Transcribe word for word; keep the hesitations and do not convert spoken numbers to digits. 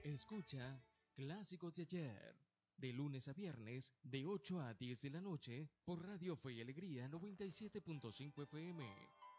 Escucha Clásicos de ayer, de lunes a viernes, de ocho a diez de la noche, por Radio Fe y Alegría noventa y siete punto cinco F M.